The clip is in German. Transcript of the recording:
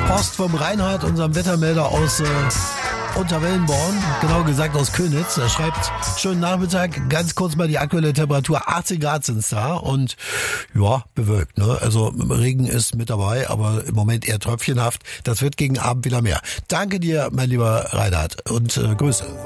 Post vom Reinhard, unserem Wettermelder aus Unterwellenborn, genau gesagt aus Köniz. Er schreibt, schönen Nachmittag, ganz kurz mal die aktuelle Temperatur, 18 Grad sind's da und ja, bewölkt. Ne? Also Regen ist mit dabei, aber im Moment eher tröpfchenhaft. Das wird gegen Abend wieder mehr. Danke dir, mein lieber Reinhard, und Grüße.